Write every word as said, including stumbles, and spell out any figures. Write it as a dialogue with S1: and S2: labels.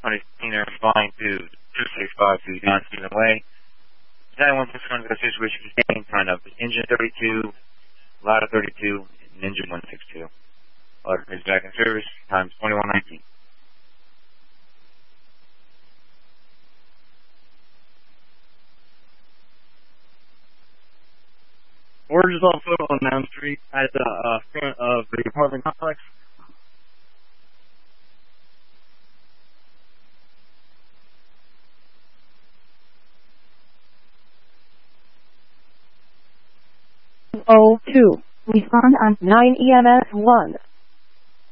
S1: one sixteen are flying to two six five to Johnson Way. nine one six one, the situation contained, sign up engine thirty-two, ladder thirty-two, and engine one sixty-two. Ladder is back in service, time twenty-one nineteen.
S2: Orders also on Mound Street at the uh, front of the apartment complex.
S3: oh two. Respond on nine E M S one.